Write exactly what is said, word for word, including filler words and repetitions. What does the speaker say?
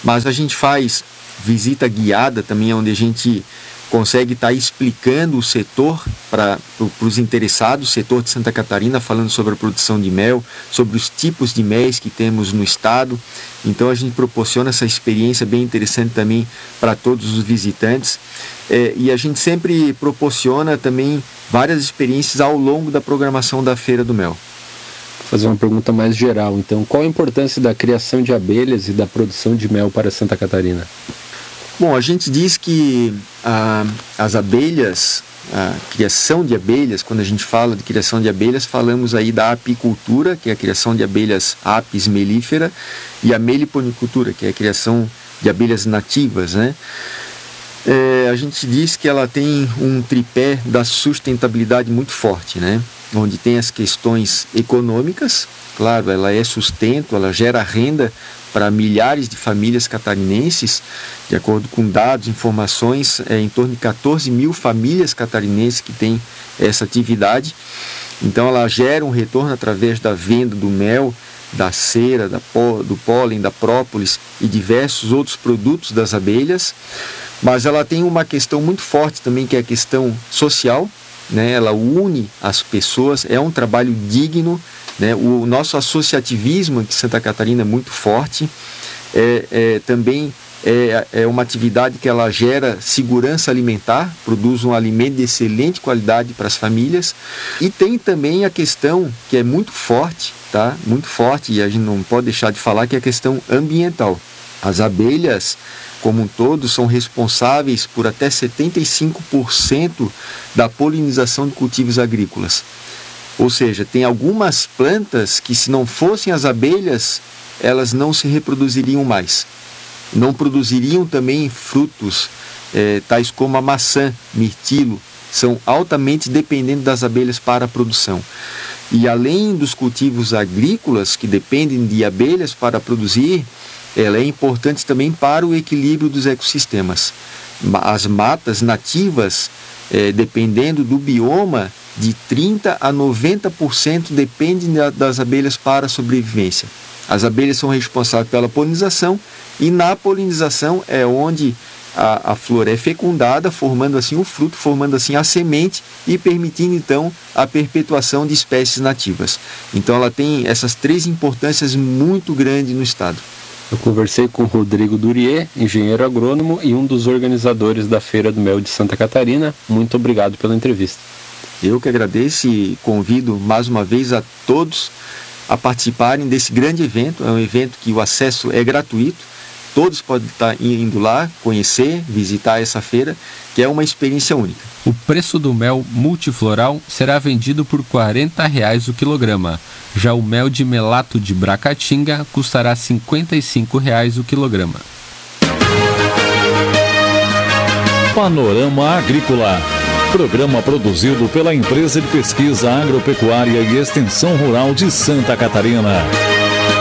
mas a gente faz visita guiada também, onde a gente consegue estar explicando o setor para os interessados, o setor de Santa Catarina, falando sobre a produção de mel, sobre os tipos de mel que temos no estado. Então a gente proporciona essa experiência bem interessante também para todos os visitantes. É, e a gente sempre proporciona também várias experiências ao longo da programação da Feira do Mel. Vou fazer uma pergunta mais geral, então. Qual a importância da criação de abelhas e da produção de mel para Santa Catarina? Bom, a gente diz que ah, as abelhas, a criação de abelhas, quando a gente fala de criação de abelhas, falamos aí da apicultura, que é a criação de abelhas apis mellifera, e a meliponicultura, que é a criação de abelhas nativas, né? É, a gente diz que ela tem um tripé da sustentabilidade muito forte, né? Onde tem as questões econômicas, claro, ela é sustento, ela gera renda para milhares de famílias catarinenses, de acordo com dados, informações, é em torno de catorze mil famílias catarinenses que têm essa atividade. Então ela gera um retorno através da venda do mel, da cera, da pó, do pólen, da própolis e diversos outros produtos das abelhas. Mas ela tem uma questão muito forte também, que é a questão social, né? Ela une as pessoas, é um trabalho digno, né? O nosso associativismo aqui em Santa Catarina é muito forte, é, é, também é, é uma atividade que ela gera segurança alimentar, produz um alimento de excelente qualidade para as famílias, e tem também a questão que é muito forte, tá? Muito forte, e a gente não pode deixar de falar, que é a questão ambiental. As abelhas, como um todo, são responsáveis por até setenta e cinco por cento da polinização de cultivos agrícolas. Ou seja, tem algumas plantas que, se não fossem as abelhas, elas não se reproduziriam mais. Não produziriam também frutos, eh, tais como a maçã, mirtilo, são altamente dependentes das abelhas para a produção. E além dos cultivos agrícolas, que dependem de abelhas para produzir, ela é importante também para o equilíbrio dos ecossistemas. As matas nativas, eh, dependendo do bioma, de trinta a noventa por cento dependem das abelhas para a sobrevivência. As abelhas são responsáveis pela polinização, e na polinização é onde a, a flor é fecundada, formando assim o fruto, formando assim a semente e permitindo então a perpetuação de espécies nativas. Então ela tem essas três importâncias muito grandes no estado. Eu conversei com o Rodrigo Durier, engenheiro agrônomo e um dos organizadores da Feira do Mel de Santa Catarina. Muito obrigado pela entrevista. Eu que agradeço e convido mais uma vez a todos a participarem desse grande evento. É um evento que o acesso é gratuito, todos podem estar indo lá, conhecer, visitar essa feira, que é uma experiência única. O preço do mel multifloral será vendido por quarenta reais o quilograma. Já o mel de melato de Bracatinga custará cinquenta e cinco reais o quilograma. Panorama Agrícola. Programa produzido pela Empresa de Pesquisa Agropecuária e Extensão Rural de Santa Catarina.